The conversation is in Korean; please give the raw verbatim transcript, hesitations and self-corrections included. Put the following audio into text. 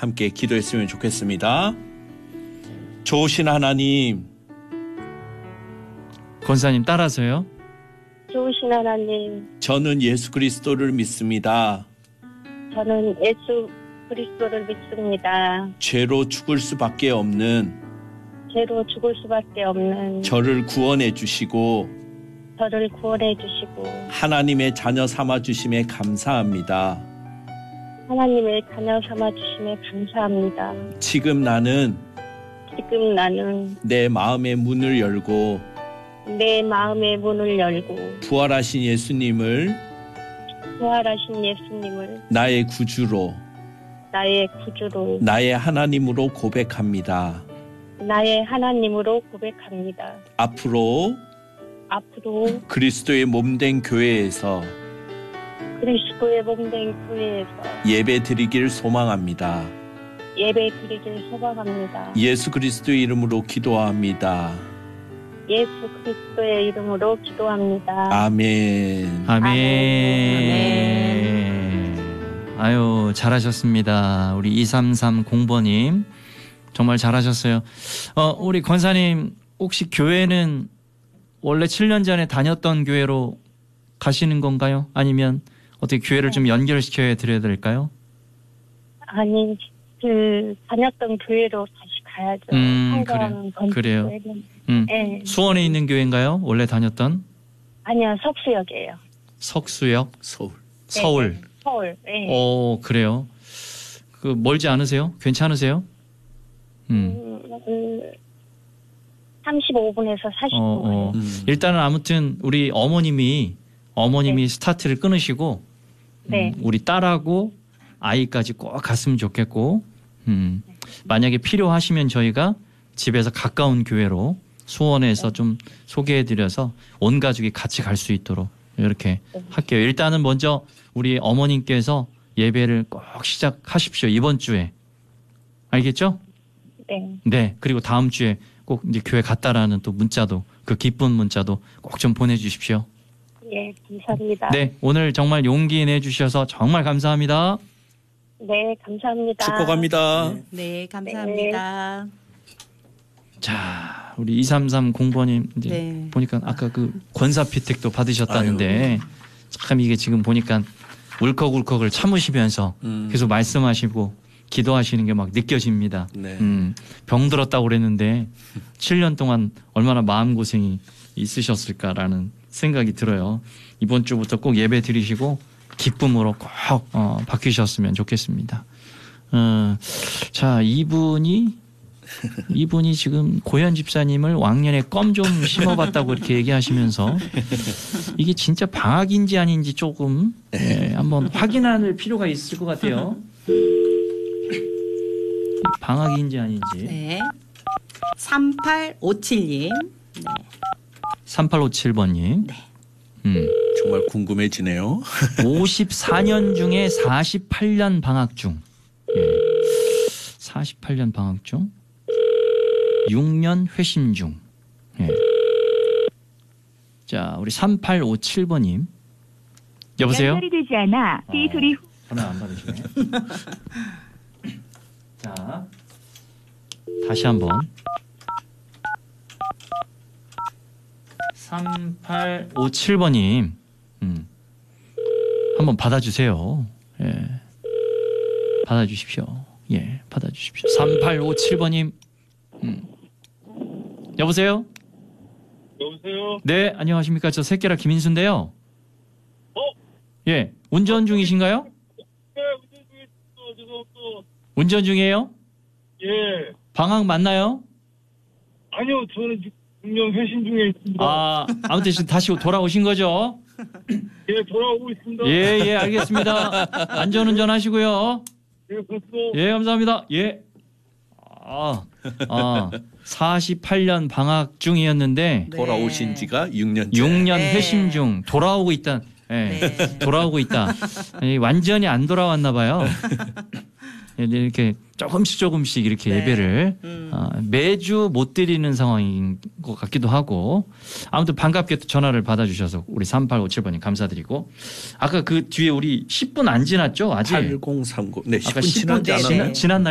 함께 기도했으면 좋겠습니다. 좋으신 하나님, 권사님 따라서요. 좋으신 하나님, 저는 예수 그리스도를 믿습니다. 저는 예수 그리스도를 믿습니다. 죄로 죽을 수밖에 없는 죄로 죽을 수밖에 없는 저를 구원해 주시고 저를 구원해 주시고 하나님의 자녀 삼아 주심에 감사합니다. 하나님의 자녀 삼아 주심에 감사합니다. 지금 나는 지금 나는 내 마음의 문을 열고 내 마음의 문을 열고 부활하신 예수님을 부활하신 예수님을 나의 구주로 나의 구주로 나의 하나님으로 고백합니다. 나의 하나님으로 고백합니다. 앞으로 앞으로 그리스도의 몸된 교회에서 그리스도의 몸된 교회에서 예배 드리길 소망합니다. 예배 드리길 소망합니다. 예수 그리스도의 이름으로 기도합니다. 예수 그리스도의 이름으로 기도합니다. 아멘. 아멘. 아멘. 아유, 잘하셨습니다. 우리 이삼삼공 번님. 정말 잘하셨어요. 어, 우리 권사님, 혹시 교회는 원래 칠 년 전에 다녔던 교회로 가시는 건가요? 아니면 어떻게 교회를 좀 연결시켜 드려야 될까요? 아니, 그 다녔던 교회로 다시 가야죠. 음, 그래. 그래요. 음. 네. 수원에 있는 교회인가요? 원래 다녔던? 아니요, 석수역이에요. 석수역? 서울. 서울. 네, 서울. 네. 어, 그래요. 그 멀지 않으세요? 괜찮으세요? 음. 음, 삼십오 분에서 사십 분. 어, 어. 음. 일단은 아무튼 우리 어머님이 어머님이 네. 스타트를 끊으시고 네. 음, 우리 딸하고 아이까지 꼭 갔으면 좋겠고 음, 만약에 필요하시면 저희가 집에서 가까운 교회로 수원에서 좀 소개해드려서 온 가족이 같이 갈 수 있도록 이렇게 할게요. 일단은 먼저 우리 어머님께서 예배를 꼭 시작하십시오. 이번 주에. 알겠죠? 네. 네. 그리고 다음 주에 꼭 이제 교회 갔다라는 또 문자도 그 기쁜 문자도 꼭 좀 보내주십시오. 예, 감사합니다. 네. 오늘 정말 용기 내주셔서 정말 감사합니다. 네, 감사합니다. 축복합니다. 네, 감사합니다. 자, 우리 이삼삼공 번님 이제 네. 보니까 아까 그 권사피택도 받으셨다는데 참 이게 지금 보니까 울컥울컥을 참으시면서 음. 계속 말씀하시고 기도하시는 게 막 느껴집니다. 네. 음, 병 들었다고 그랬는데 칠 년 동안 얼마나 마음고생이 있으셨을까라는 생각이 들어요. 이번 주부터 꼭 예배 드리시고 기쁨으로 꼭 어, 바뀌셨으면 좋겠습니다. 어, 자, 이분이 이분이 지금 고현 집사님을 왕년에 껌 좀 심어봤다고 이렇게 얘기하시면서 이게 진짜 방학인지 아닌지 조금 예, 한번 확인할 필요가 있을 것 같아요. 방학인지 아닌지. 네. 삼팔오칠 님. 네. 삼팔오칠 번님. 네. 음. 정말 궁금해지네요. 오십사 년 중에 사십팔 년 방학 중. 예. 사십팔 년 방학 중. 육 년 회심 중. 예. 자, 우리 삼팔오칠 번님. 여보세요? 연결이 되지 않아 삐 소리. 전화 안 받으시네. 자, 다시 한번. 삼팔오칠 번님. 음. 한번 받아주세요. 예. 받아주십시오. 예, 받아주십시오. 삼팔오칠 번님. 음. 여보세요? 여보세요? 네, 안녕하십니까. 저 새끼라 김인수인데요. 어? 예, 운전 중이신가요? 네, 운전 중에 있어. 죄송합니다. 운전 중이에요? 예. 방학 맞나요? 아니요, 저는 육 년 회신 중에 있습니다. 아, 아무튼 지금 다시 돌아오신 거죠? 예, 돌아오고 있습니다. 예, 예, 알겠습니다. 안전운전 하시고요. 예, 벌써. 예, 감사합니다. 예. 아, 아, 사십팔 년 방학 중이었는데 네. 돌아오신 지가 육 년째. 육 년 네. 회심 중 돌아오고 있다. 예, 네. 돌아오고 있다. 예, 완전히 안 돌아왔나 봐요. 이렇게 조금씩 조금씩 이렇게 네. 예배를 음. 어, 매주 못 드리는 상황인 것 같기도 하고 아무튼 반갑게 또 전화를 받아주셔서 우리 삼팔오칠 번님 감사드리고 아까 그 뒤에 우리 십 분 안 지났죠? 아직? 팔공삼구. 네, 아까 십 분 지나지 십 분 않았나요? 지났나요?